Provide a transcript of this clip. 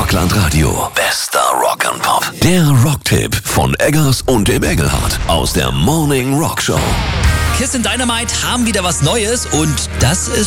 Rockland Radio. Bester Rock'n'Pop. Der Rocktipp von Eggers und dem Engelhardt aus der Morning Rock Show. Kiss and Dynamite haben wieder was Neues und das ist